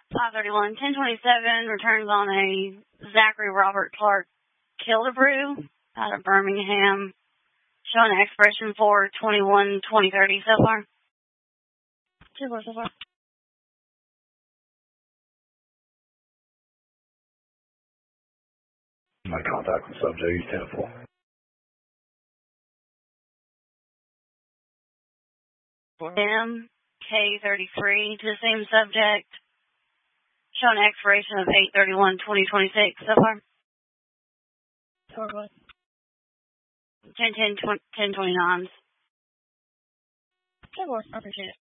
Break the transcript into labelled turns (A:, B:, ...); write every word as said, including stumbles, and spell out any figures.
A: five thirty-one, ten twenty-seven returns on a Zachary Robert Clark Killebrew out of Birmingham, showing an expiration for twenty-one twenty thirty so far. Two more so far.
B: My contact with subject is ten four.
A: M K thirty-three to the same subject, showing an expiration of eight thirty-one twenty twenty-six so far.
C: Four what?
A: ten ten ten twenty-nines.
C: Ten more. I appreciate it.